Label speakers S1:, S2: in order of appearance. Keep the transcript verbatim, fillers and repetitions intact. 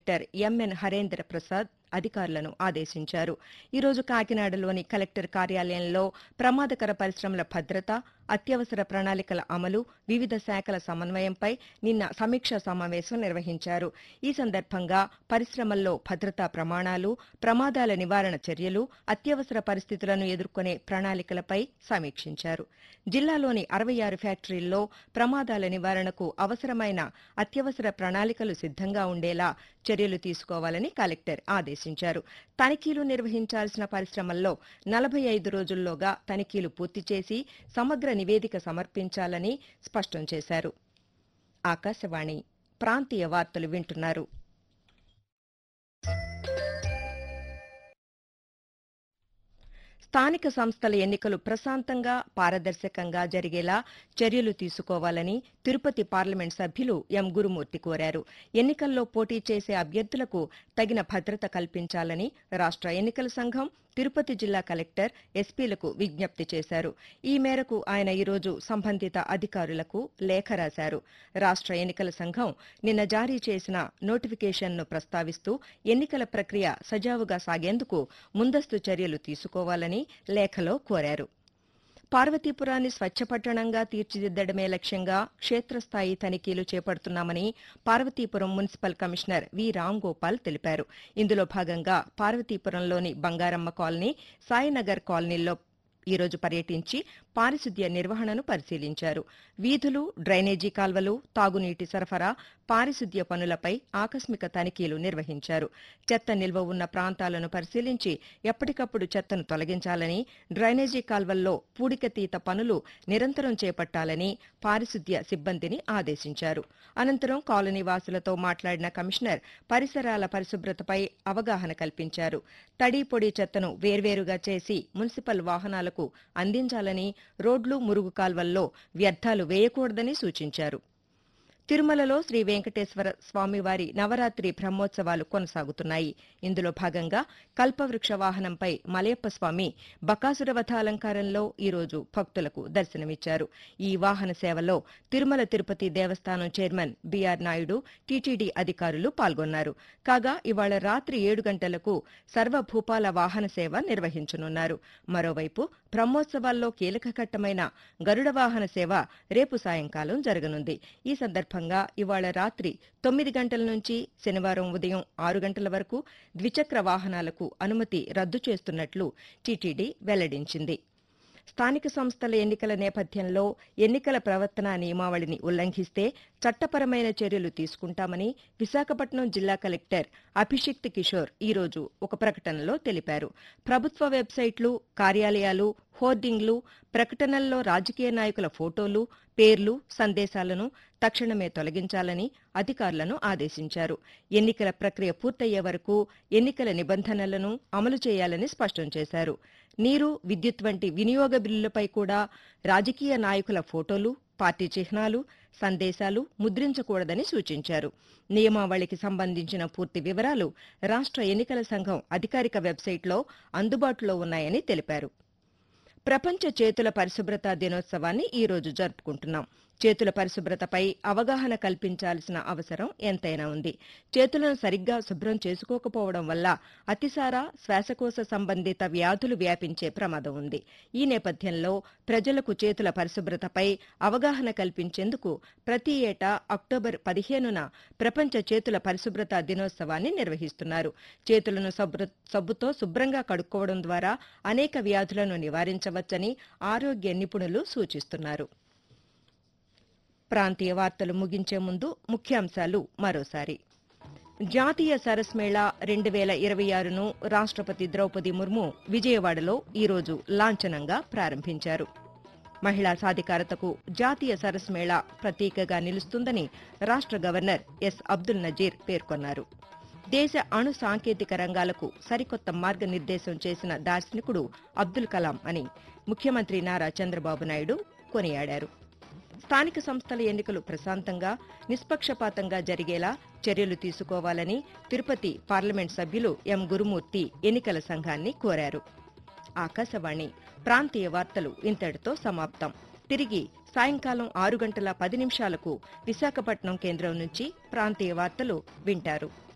S1: Collector MN Harendra Prasad అధికారులను ఆదేశించారు. ఈరోజు కాకినాడలోని కలెక్టర్ కార్యాలయంలో ప్రమాదకర పరిశ్రమల భద్రత, అత్యవసర ప్రణాళికల అమలు, వివిధ శాఖల సమన్వయంపై నిన్న సమీక్షా సమావేశం నిర్వహించారు. ఈ సందర్భంగా పరిశ్రమల్లో భద్రతా ప్రమాణాలు, ప్రమాదాల నివారణ చర్యలు, అత్యవసర పరిస్థితులను ఎదుర్కొనే ప్రణాళికలపై సమీక్షించారు. జిల్లాలోని అరవై ఆరు ఫ్యాక్టరీల్లో ప్రమాదాల నివారణకు అవసరమైన అత్యవసర ప్రణాళికలు సిద్ధంగా ఉండేలా చర్యలు తీసుకోవాలని కలెక్టర్ ఆదేశించారు. తనిఖీలు నిర్వహించాల్సిన పరిశ్రమల్లో నలభై ఐదు రోజుల్లోగా తనిఖీలు పూర్తి చేసి సమగ్ర నివేదిక సమర్పించాలని స్పష్టం చేశారు. ఆకాశవాణి ప్రాంతీయ వార్తలు వింటున్నారు. స్థానిక సంస్థల ఎన్నికలు ప్రశాంతంగా, పారదర్శకంగా జరిగేలా చర్యలు తీసుకోవాలని తిరుపతి పార్లమెంట్ సభ్యులు ఎం గురుమూర్తి కోరారు. ఎన్నికల్లో పోటీ చేసే అభ్యర్థులకు తగిన భద్రత కల్పించాలని రాష్ట్ర ఎన్నికల సంఘం, తిరుపతి జిల్లా కలెక్టర్, ఎస్పీలకు విజ్ఞప్తి చేశారు. ఈ మేరకు ఆయన ఈరోజు సంబంధిత అధికారులకు లేఖ రాశారు. రాష్ట్ర ఎన్నికల సంఘం నిన్న జారీ చేసిన నోటిఫికేషన్ను ప్రస్తావిస్తూ ఎన్నికల ప్రక్రియ సజావుగా సాగేందుకు ముందస్తు చర్యలు తీసుకోవాలని లేఖలో కోరారు. పార్వతీపురాన్ని స్వచ్ఛ పట్టణంగా తీర్చిదిద్దడమే లక్ష్యంగా క్షేత్రస్థాయి తనిఖీలు చేపడుతున్నామని పార్వతీపురం మున్సిపల్ కమిషనర్ వి రామ్ గోపాల్ తెలిపారు. ఇందులో భాగంగా పార్వతీపురంలోని బంగారమ్మ కాలనీ, సాయినగర్ కాలనీల్లో ఈరోజు పర్యటించి పారిశుద్ధ్య నిర్వహణను పరిశీలించారు. వీధులు, డ్రైనేజీ కాల్వలు, తాగునీటి సరఫరా, పారిశుద్ధ్య పనులపై ఆకస్మిక తనిఖీలు నిర్వహించారు. చెత్త నిల్వ ఉన్న ప్రాంతాలను పరిశీలించి ఎప్పటికప్పుడు చెత్తను తొలగించాలని, డ్రైనేజీ కాల్వల్లో పూడికతీత పనులు నిరంతరం చేపట్టాలని పారిశుద్ధ్య సిబ్బందిని ఆదేశించారు. అనంతరం కాలనీ వాసులతో మాట్లాడిన కమిషనర్ పరిసరాల పరిశుభ్రతపై అవగాహన కల్పించారు. తడి, పొడి చెత్తను వేర్వేరుగా చేసి మున్సిపల్ వాహనాలకు అందించాలని, రోడ్లు, మురుగు కాల్వల్లో వ్యర్థాలు వేయకూడదని సూచించారు. తిరుమలలో శ్రీ వెంకటేశ్వర స్వామివారి నవరాత్రి బ్రహ్మోత్సవాలు కొనసాగుతున్నాయి. ఇందులో భాగంగా కల్పవృక్ష వాహనంపై మలయప్ప స్వామి బకాసుర వధ అలంకారంలో ఈరోజు భక్తులకు దర్శనమిచ్చారు. ఈ వాహన సేవలో తిరుమల తిరుపతి దేవస్థానం చైర్మన్ బీఆర్ నాయుడు, టీటీడీ అధికారులు పాల్గొన్నారు. కాగా ఇవాళ రాత్రి ఏడు గంటలకు సర్వభూపాల వాహన సేవ నిర్వహించనున్నారు. మరోవైపు బ్రహ్మోత్సవాల్లో కీలక ఘట్టమైన గరుడ వాహన సేవ రేపు సాయంకాలం జరగనుంది. ఈ సందర్భంగా ఇవాళ రాత్రి తొమ్మిది గంటల నుంచి శనివారం ఉదయం ఆరు గంటల వరకు ద్విచక్ర వాహనాలకు అనుమతి రద్దు చేస్తున్నట్లు టీటీడీ వెల్లడించింది. స్థానిక సంస్థల ఎన్నికల నేపథ్యంలో ఎన్నికల ప్రవర్తనా నియమావళిని ఉల్లంఘిస్తే చట్టపరమైన చర్యలు తీసుకుంటామని విశాఖపట్నం జిల్లా కలెక్టర్ అభిషిక్త్ కిషోర్ ఈరోజు ఒక ప్రకటనలో తెలిపారు. ప్రభుత్వ వెబ్సైట్లు, కార్యాలయాలు, హోర్డింగ్లు, ప్రకటనల్లో రాజకీయ నాయకుల ఫోటోలు, పేర్లు, సందేశాలను తక్షణమే తొలగించాలని అధికారులను ఆదేశించారు. ఎన్నికల ప్రక్రియ పూర్తయ్యే వరకు ఎన్నికల నిబంధనలను అమలు చేయాలని స్పష్టం చేశారు. నీరు, విద్యుత్ వంటి వినియోగ బిల్లులపై కూడా రాజకీయ నాయకుల ఫోటోలు, పార్టీ చిహ్నాలు, సందేశాలు ముద్రించకూడదని సూచించారు. నియమావళికి సంబంధించిన పూర్తి వివరాలు రాష్ట్ర ఎన్నికల సంఘం అధికారిక వెబ్సైట్లో అందుబాటులో ఉన్నాయని తెలిపారు. ప్రపంచ చేతుల పరిశుభ్రత దినోత్సవాన్ని ఈరోజు జరుపుకుంటున్నాం. చేతుల పరిశుభ్రతపై అవగాహన కల్పించాల్సిన అవసరం ఎంతైనా ఉంది. చేతులను సరిగ్గా శుభ్రం చేసుకోకపోవడం వల్ల అతిసార, శ్వాసకోశ సంబంధిత వ్యాధులు వ్యాపించే ప్రమాదం ఉంది. ఈ నేపథ్యంలో ప్రజలకు చేతుల పరిశుభ్రతపై అవగాహన కల్పించేందుకు ప్రతి ఏటా అక్టోబర్ పదిహేనున ప్రపంచ చేతుల పరిశుభ్రత దినోత్సవాన్ని నిర్వహిస్తున్నారు. చేతులను సబ్బుతో శుభ్రంగా కడుక్కోవడం ద్వారా అనేక వ్యాధులను నివారించవచ్చని ఆరోగ్య నిపుణులు సూచిస్తున్నారు. ప్రాంతీయ వార్తలు ముగించే ముందు ముఖ్యాంశాలు మరోసారి. జాతీయ సరస్ మేళా రెండు వేల ఇరవై ఆరును రాష్ట్రపతి ద్రౌపది ముర్ము విజయవాడలో ఈరోజు లాంఛనంగా ప్రారంభించారు. మహిళా సాధికారతకు జాతీయ సరస్ మేళా ప్రతీకగా నిలుస్తుందని రాష్ట్ర గవర్నర్ ఎస్ అబ్దుల్ నజీర్ పేర్కొన్నారు. దేశ అణు సాంకేతిక రంగాలకు సరికొత్త మార్గనిర్దేశం చేసిన దార్శనికుడు అబ్దుల్ కలాం అని ముఖ్యమంత్రి నారా చంద్రబాబు నాయుడు కొనియాడారు. స్థానిక సంస్థల ఎన్నికలు ప్రశాంతంగా, నిష్పక్షపాతంగా జరిగేలా చర్యలు తీసుకోవాలని తిరుపతి పార్లమెంట్ సభ్యులు ఎం గురుమూర్తి ఎన్నికల సంఘాన్ని కోరారు. ఆకాశవాణి ప్రాంతీయ వార్తలు ఇంతటితో సమాప్తం. తిరిగి సాయంకాలం ఆరు గంటల పది నిమిషాలకు విశాఖపట్నం కేంద్రం నుంచి ప్రాంతీయ వార్తలు వింటారు.